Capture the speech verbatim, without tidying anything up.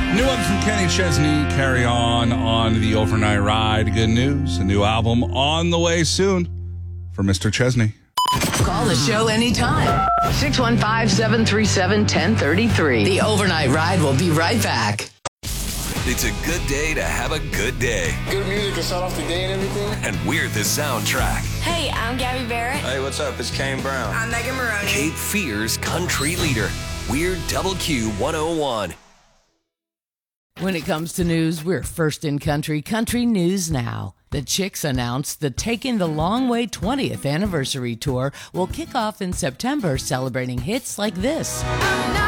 New one from Kenny Chesney, Carry On, on the overnight ride. Good news, a new album on the way soon for Mister Chesney. Call the show anytime. six one five, seven three seven, one zero three three. The overnight ride will be right back. It's a good day to have a good day. Good music to start off the day and everything. And we're the soundtrack. Hey, I'm Gabby Barrett. Hey, what's up? It's Kane Brown. I'm Megan Maroney. Cape Fear's country leader. We're Double Q one oh one. When it comes to news, we're first in country. Country News Now. The Chicks announced the Taking the Long Way twentieth anniversary tour will kick off in September, celebrating hits like this. I'm not